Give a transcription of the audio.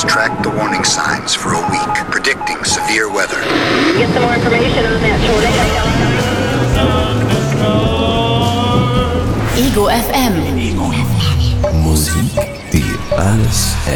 has tracked the warning signs for a week, predicting severe weather. Get some more information on that tornado. Ego FM. Musik, die alles